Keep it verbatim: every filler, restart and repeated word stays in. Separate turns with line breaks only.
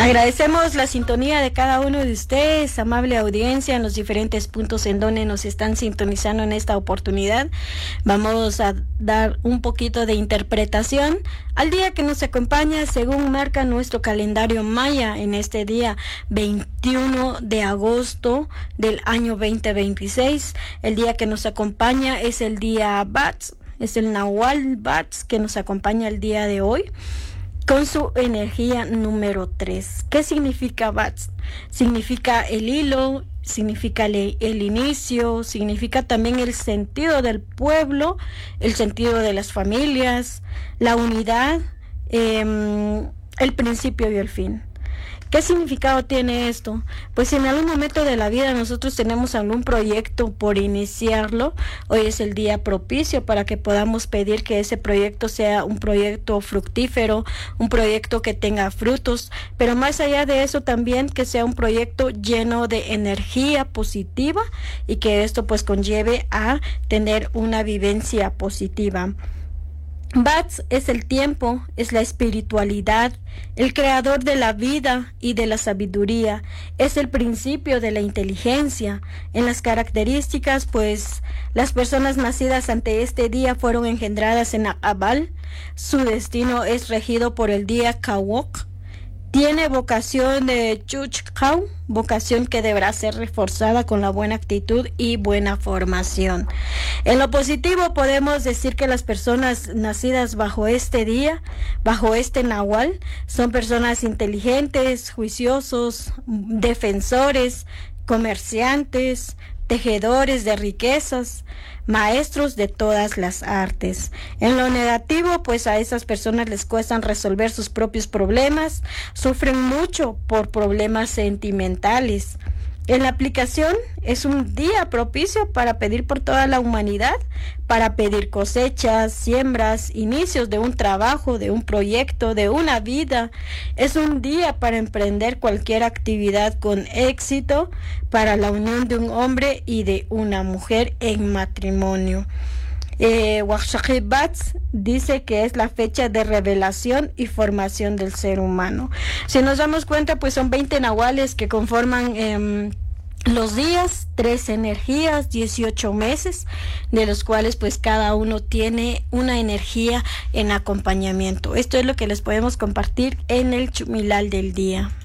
Agradecemos la sintonía de cada uno de ustedes, amable audiencia, en los diferentes puntos en donde nos están sintonizando en esta oportunidad. Vamos a dar un poquito de interpretación al día que nos acompaña según marca nuestro calendario maya en este día veintiuno de agosto del año veinte veintiséis. El día que nos acompaña es el día Bats, es el Nahual Bats que nos acompaña el día de hoy, con su energía número tres. ¿Qué significa Bats? Significa el hilo, significa el, el inicio, significa también el sentido del pueblo, el sentido de las familias, la unidad, eh, el principio y el fin. ¿Qué significado tiene esto? Pues si en algún momento de la vida nosotros tenemos algún proyecto por iniciarlo, hoy es el día propicio para que podamos pedir que ese proyecto sea un proyecto fructífero, un proyecto que tenga frutos, pero más allá de eso también que sea un proyecto lleno de energía positiva y que esto pues conlleve a tener una vivencia positiva. Bats es el tiempo, es la espiritualidad, el creador de la vida y de la sabiduría, es el principio de la inteligencia. En las características, pues, las personas nacidas ante este día fueron engendradas en Abal, su destino es regido por el día Kawok, tiene vocación de Chuchkau, vocación que deberá ser reforzada con la buena actitud y buena formación. En lo positivo podemos decir que las personas nacidas bajo este día, bajo este Nahual, son personas inteligentes, juiciosos, defensores, comerciantes, tejedores de riquezas, maestros de todas las artes. En lo negativo, pues a esas personas les cuestan resolver sus propios problemas, sufren mucho por problemas sentimentales. En la aplicación es un día propicio para pedir por toda la humanidad, para pedir cosechas, siembras, inicios de un trabajo, de un proyecto, de una vida. Es un día para emprender cualquier actividad con éxito, para la unión de un hombre y de una mujer en matrimonio. Eh, Wakshaki Bats dice que es la fecha de revelación y formación del ser humano. Si nos damos cuenta, pues son veinte nahuales que conforman eh, los días, tres energías, dieciocho meses, de los cuales pues cada uno tiene una energía en acompañamiento. Esto es lo que les podemos compartir en el Chumilal del día.